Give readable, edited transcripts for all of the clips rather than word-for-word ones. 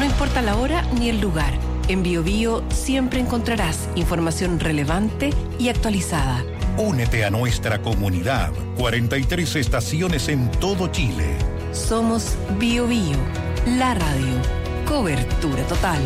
No importa la hora ni el lugar, en BioBio siempre encontrarás información relevante y actualizada. Únete a nuestra comunidad. 43 estaciones en todo Chile. Somos BioBio, la radio. Cobertura total.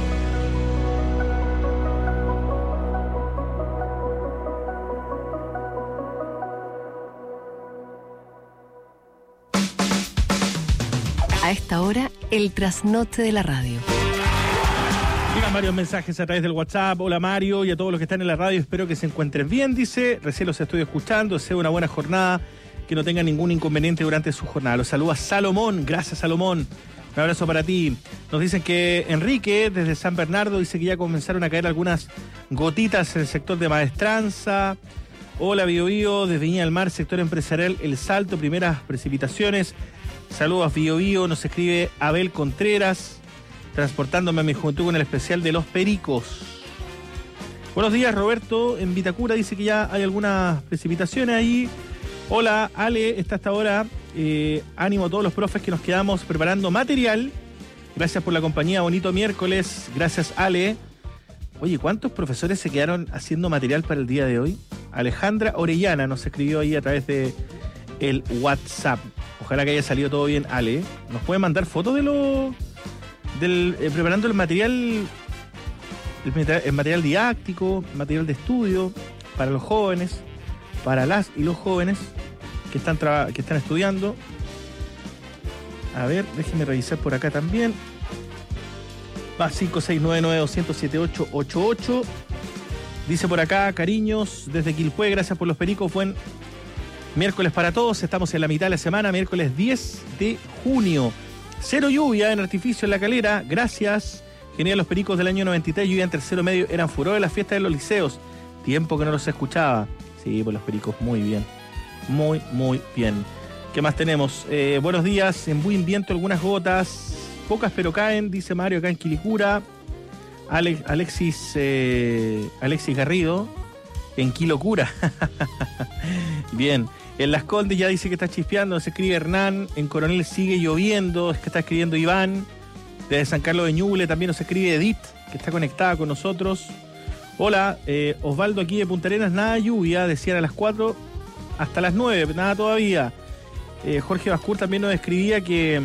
A esta hora, el trasnoche de la radio. Llegan varios mensajes a través del WhatsApp. Hola Mario y a todos los que están en la radio, espero que se encuentren bien, dice. Recién los estoy escuchando, deseo una buena jornada, que no tengan ningún inconveniente durante su jornada. Los saluda Salomón, gracias Salomón. Un abrazo para ti. Nos dicen que Enrique, desde San Bernardo, dice que ya comenzaron a caer algunas gotitas en el sector de Maestranza. Hola BioBio, desde Viña del Mar, sector empresarial El Salto, primeras precipitaciones. Saludos BioBio, nos escribe Abel Contreras, transportándome a mi juventud con el especial de los pericos. Buenos días Roberto, en Vitacura dice que ya hay algunas precipitaciones ahí. Hola Ale, está hasta ahora. Ánimo a todos los profes que nos quedamos preparando material. Gracias por la compañía, bonito miércoles. Gracias Ale. Oye, ¿cuántos profesores se quedaron haciendo material para el día de hoy? Alejandra Orellana nos escribió ahí a través de el WhatsApp. Ojalá que haya salido todo bien, Ale. ¿Nos puede mandar fotos de preparando el material didáctico, material de estudio para los jóvenes, para las y los jóvenes que están estudiando? A ver, déjenme revisar por acá también. Va 5699-200-7888. Dice por acá, cariños, desde Quilpué, gracias por los pericos, buen miércoles para todos, estamos en la mitad de la semana, miércoles 10 de junio. Cero lluvia en Artificio en La Calera, gracias. Genial, los pericos del año 93, lluvia en tercero medio, eran furor en las fiestas de los liceos. Tiempo que no los escuchaba. Sí, pues los pericos, muy bien. Muy, muy bien. ¿Qué más tenemos? Buenos días, en buen viento algunas gotas, pocas pero caen, dice Mario acá en Quilicura. Alexis Garrido, en Quilocura. Bien. En Las Condes ya dice que está chispeando, se escribe Hernán. En Coronel sigue lloviendo, es que está escribiendo Iván. Desde San Carlos de Ñuble también nos escribe Edith, que está conectada con nosotros. Hola, Osvaldo aquí de Punta Arenas, nada de lluvia, decían a las 4 hasta las 9, nada todavía. Jorge Bascur también nos escribía que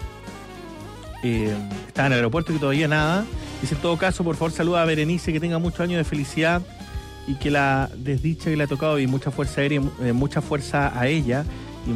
estaba en el aeropuerto y que todavía nada. Dice, en todo caso, por favor, saluda a Berenice, que tenga muchos años de felicidad y que la desdicha que le ha tocado y mucha fuerza aérea, mucha fuerza a ella